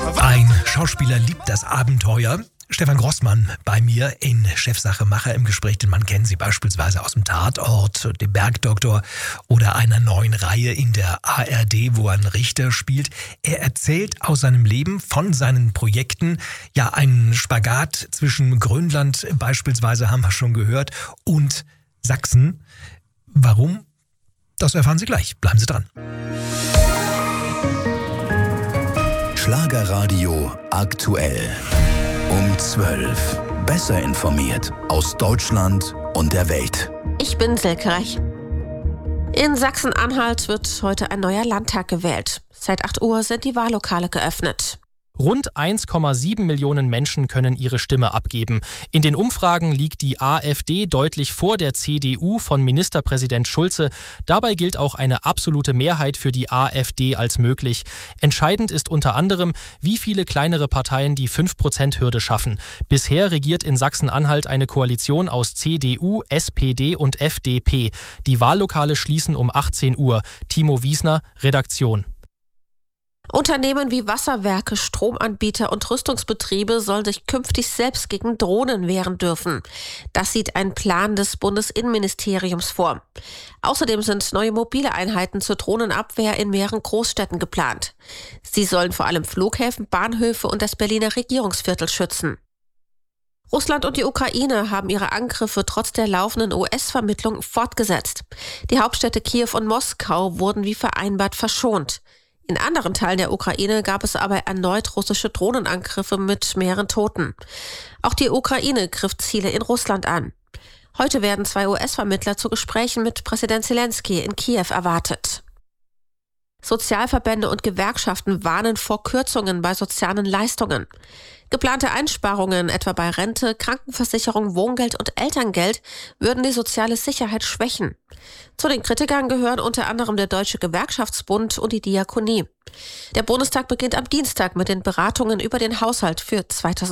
Ein Schauspieler liebt das Abenteuer. Stefan Grossmann bei mir in Chefsache Macher im Gespräch. Den Mann kennen Sie beispielsweise aus dem Tatort, dem Bergdoktor oder einer neuen Reihe in der ARD, wo er einen Richter spielt. Er erzählt aus seinem Leben, von seinen Projekten. Ja, einen Spagat zwischen Grönland beispielsweise haben wir schon gehört und Sachsen. Warum? Das erfahren Sie gleich. Bleiben Sie dran. Schlagerradio aktuell. Um 12. Besser informiert aus Deutschland und der Welt. Ich bin Silke Reich. In Sachsen-Anhalt wird heute ein neuer Landtag gewählt. Seit 8 Uhr sind die Wahllokale geöffnet. Rund 1,7 Millionen Menschen können ihre Stimme abgeben. In den Umfragen liegt die AfD deutlich vor der CDU von Ministerpräsident Schulze. Dabei gilt auch eine absolute Mehrheit für die AfD als möglich. Entscheidend ist unter anderem, wie viele kleinere Parteien die 5%-Hürde schaffen. Bisher regiert in Sachsen-Anhalt eine Koalition aus CDU, SPD und FDP. Die Wahllokale schließen um 18 Uhr. Timo Wiesner, Redaktion. Unternehmen wie Wasserwerke, Stromanbieter und Rüstungsbetriebe sollen sich künftig selbst gegen Drohnen wehren dürfen. Das sieht ein Plan des Bundesinnenministeriums vor. Außerdem sind neue mobile Einheiten zur Drohnenabwehr in mehreren Großstädten geplant. Sie sollen vor allem Flughäfen, Bahnhöfe und das Berliner Regierungsviertel schützen. Russland und die Ukraine haben ihre Angriffe trotz der laufenden US-Vermittlung fortgesetzt. Die Hauptstädte Kiew und Moskau wurden wie vereinbart verschont. In anderen Teilen der Ukraine gab es aber erneut russische Drohnenangriffe mit mehreren Toten. Auch die Ukraine griff Ziele in Russland an. Heute werden 2 US-Vermittler zu Gesprächen mit Präsident Zelensky in Kiew erwartet. Sozialverbände und Gewerkschaften warnen vor Kürzungen bei sozialen Leistungen. Geplante Einsparungen, etwa bei Rente, Krankenversicherung, Wohngeld und Elterngeld, würden die soziale Sicherheit schwächen. Zu den Kritikern gehören unter anderem der Deutsche Gewerkschaftsbund und die Diakonie. Der Bundestag beginnt am Dienstag mit den Beratungen über den Haushalt für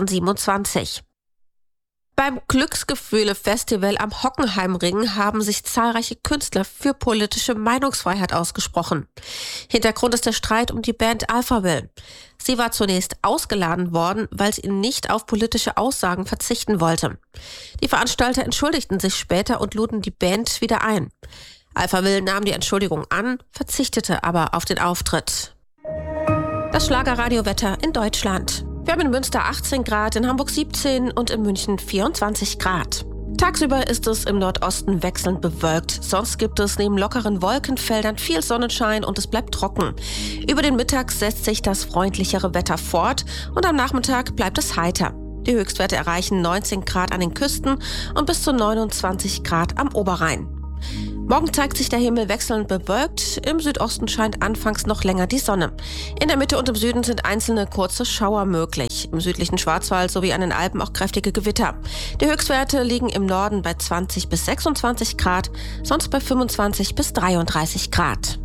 2027. Beim Glücksgefühle-Festival am Hockenheimring haben sich zahlreiche Künstler für politische Meinungsfreiheit ausgesprochen. Hintergrund ist der Streit um die Band Alphaville. Sie war zunächst ausgeladen worden, weil sie nicht auf politische Aussagen verzichten wollte. Die Veranstalter entschuldigten sich später und luden die Band wieder ein. Alphaville nahm die Entschuldigung an, verzichtete aber auf den Auftritt. Das Schlagerradiowetter in Deutschland. Wir haben in Münster 18 Grad, in Hamburg 17 und in München 24 Grad. Tagsüber ist es im Nordosten wechselnd bewölkt. Sonst gibt es neben lockeren Wolkenfeldern viel Sonnenschein und es bleibt trocken. Über den Mittag setzt sich das freundlichere Wetter fort und am Nachmittag bleibt es heiter. Die Höchstwerte erreichen 19 Grad an den Küsten und bis zu 29 Grad am Oberrhein. Morgen zeigt sich der Himmel wechselnd bewölkt. Im Südosten scheint anfangs noch länger die Sonne. In der Mitte und im Süden sind einzelne kurze Schauer möglich. Im südlichen Schwarzwald sowie an den Alpen auch kräftige Gewitter. Die Höchstwerte liegen im Norden bei 20 bis 26 Grad, sonst bei 25 bis 33 Grad.